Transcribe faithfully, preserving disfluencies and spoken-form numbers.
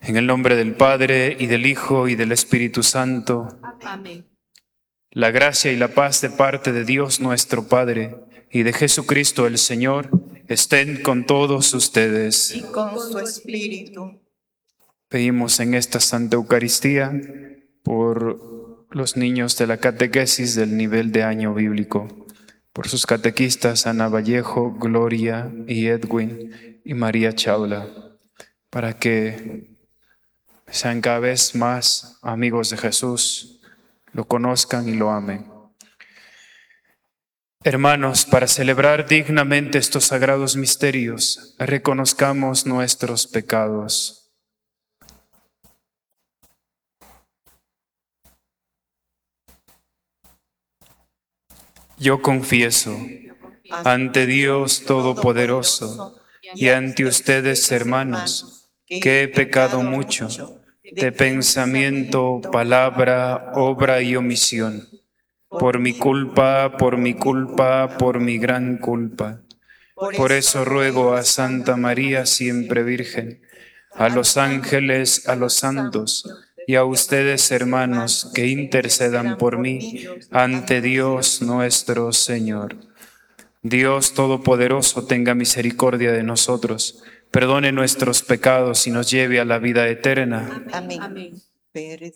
En el nombre del Padre, y del Hijo, y del Espíritu Santo. Amén. La gracia y la paz de parte de Dios nuestro Padre y de Jesucristo el Señor estén con todos ustedes. Y con su espíritu. Pedimos en esta Santa Eucaristía por los niños de la catequesis del nivel de año bíblico, por sus catequistas Ana Vallejo, Gloria y Edwin y María Chaula, para que sean cada vez más amigos de Jesús, lo conozcan y lo amen. Hermanos, para celebrar dignamente estos sagrados misterios, reconozcamos nuestros pecados. Yo confieso ante Dios Todopoderoso y ante ustedes, hermanos, que he pecado mucho de pensamiento, palabra, obra y omisión. Por mi culpa, por mi culpa, por mi gran culpa. Por eso ruego a Santa María siempre Virgen, a los ángeles, a los santos y a ustedes, hermanos, que intercedan por mí ante Dios nuestro Señor. Dios Todopoderoso tenga misericordia de nosotros, perdone nuestros pecados y nos lleve a la vida eterna. Amén. Amén.